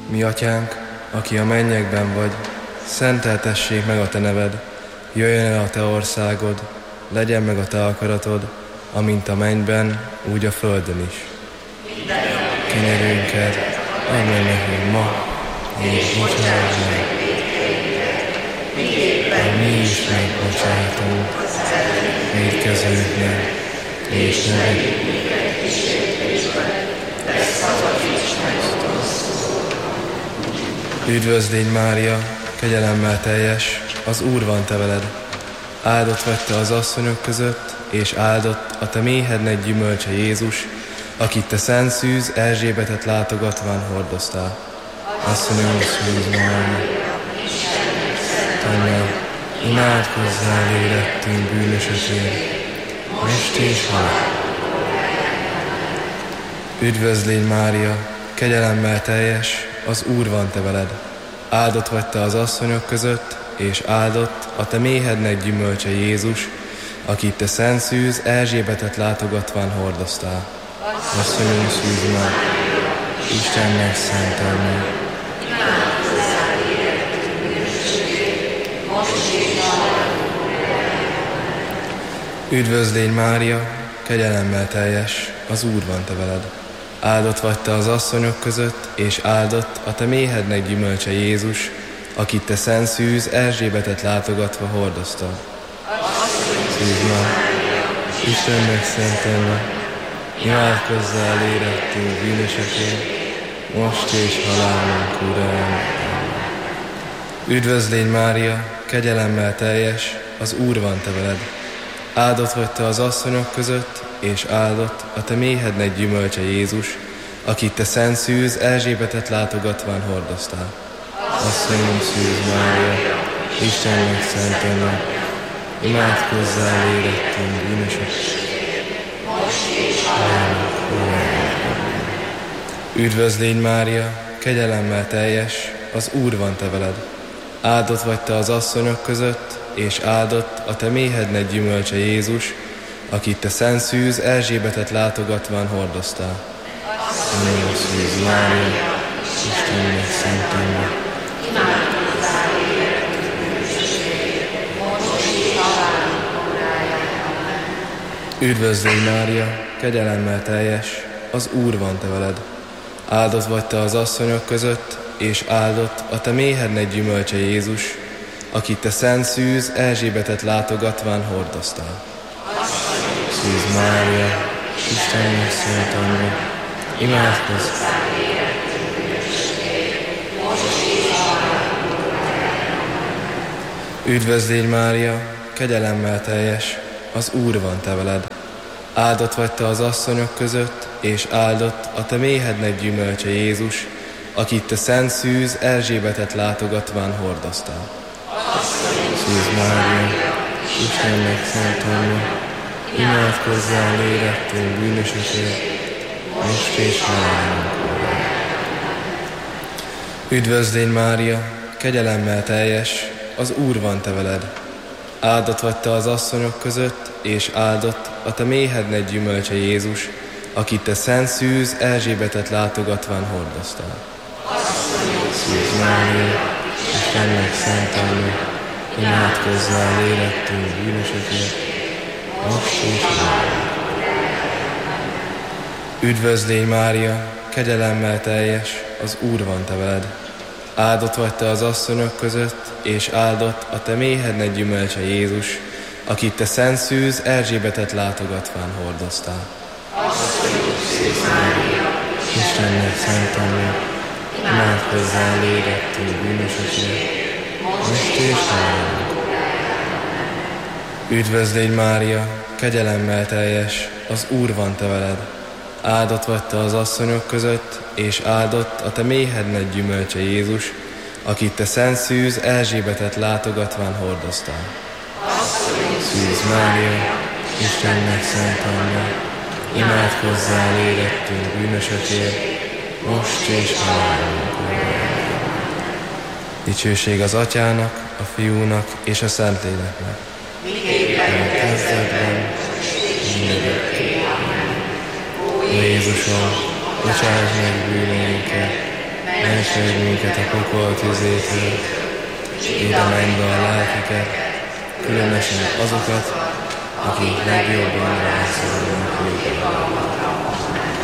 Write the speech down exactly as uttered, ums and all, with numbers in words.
Mi atyánk, aki a mennyekben vagy, szenteltessék meg a te neved, jöjjön el a te országod, legyen meg a te akaratod, amint a mennyben, úgy a földön is. Kenyerünket add meg nekünk ma, és bocsáss meg vétkeinket, miképpen mi is megbocsátunk vétkezőknek, és ne vegyünk minket kísértésbe, de szabadíts meg a rossztól. Üdvözlégy Mária, kegyelemmel teljes, az Úr van te veled. Áldott vagy te az asszonyok között, és áldott a te méhednek gyümölcse Jézus, akit te szent szűz Erzsébetet látogatván hordoztál. Asszonyom, szűz Mária, Tanya, imádkozzál érettünk bűnösökért, most és halál. Üdvözlégy Mária, kegyelemmel teljes, az Úr van te veled. Áldott vagy te az asszonyok között, és áldott a te méhednek gyümölcse Jézus, akit te szent szűz Erzsébetet látogatván hordoztál. Asszonyom, szűz Mária, Istennek szentelme, imádkozzál érettünk bűnösökért, most és halálunk órájában. Üdvözlégy Mária, kegyelemmel teljes, az Úr van te veled. Áldott vagy te az asszonyok között, és áldott a te méhednek gyümölcse Jézus, akit te szent szűz Erzsébetet látogatva hordoztad. Szűz Mária, Istennek szentelme, imádkozzál érettünk bűnösökért, most és halálunk órájában. Üdvözlégy Mária, kegyelemmel teljes, az Úr van te veled. Áldott vagy te az asszonyok között, és áldott a te méhednek gyümölcse Jézus, akit te szent szűz Erzsébetet látogatván hordoztál. Asszonyom, szűz Mária, Istennek szentelme, imádkozzál érettünk bűnösökért, most és halálunk órájában. Üdvözlégy Mária, kegyelemmel teljes, az Úr van te veled. Áldott vagy te az asszonyok között, és áldott a te méhednek gyümölcse Jézus, akit te szent szűz Erzsébetet látogatván hordoztál. Asszonyom, szűz Mária, Istennek szentelme, imádkozzál érettünk bűnösökért, most és halálunk órájában. Üdvözlégy Mária, kegyelemmel teljes, az Úr van te veled. Áldott vagy te az asszonyok között, és áldott a te méhednek gyümölcse Jézus, akit te szent szűz Erzsébetet látogatván hordoztál. Szűz Mária, Istennek szentelme, imádkozzál érettünk bűnösökért, most és halálunk órájában. Üdvözlégy Mária, kegyelemmel teljes, az Úr van te veled. Áldott vagy te az asszonyok között, és áldott a te méhednek gyümölcse Jézus, akit te szent szűz Erzsébetet látogatván hordoztál. Szűz Mária, Istennek szentelme, imádkozzál érettünk bűnösökért, most és halálunk órájában. Üdvözlégy Mária, kegyelemmel teljes, az Úr van te veled. Áldott vagy te az asszonyok között, és áldott a te méhednek gyümölcse Jézus, akit te szent szűz Erzsébetet látogatván hordoztál. Szűz Mária, Istennek szentelme, imádkozzál érettünk bűnösökért, most és halálunk órájában. Üdvözlégy Mária, kegyelemmel teljes, az Úr van te veled. Áldott vagy te az asszonyok között, és áldott a te méhednek gyümölcse Jézus, akit te szent szűz Erzsébetet látogatván hordoztál. Szűz Mária, Istennek szentelme, imádkozzál érettünk bűnösökért, most és halálunk órájában. Üdvözlégy Mária, kegyelemmel teljes, az Úr van te veled. Áldott vagy te az asszonyok között, és áldott a te méhednek gyümölcse Jézus, akit te szent szűz Erzsébetet látogatván hordoztál. Szűz Mária, Istennek szentelme, imádkozzál érettünk bűnösökért, most és halálunk órájában. Dicsőség az Atyának, a Fiúnak és a Szentléleknek. Miképpen kezdetben, mindörökké. Ó Jézusom, bocsáss meg bűneinket, ments Mentes meg minket a pokol tüzétől, védd a mennybe a lelkeket, különösen azokat, akik legjobban rászorulnak végre.